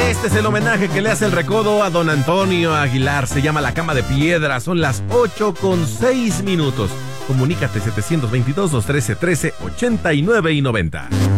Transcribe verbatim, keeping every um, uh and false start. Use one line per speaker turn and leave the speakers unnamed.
Este es el homenaje que le hace el Recodo a don Antonio Aguilar. Se llama La Cama de Piedra. Son las ocho con seis minutos. Comunícate setecientos veintidós, doscientos trece, trece, ochenta y nueve y noventa.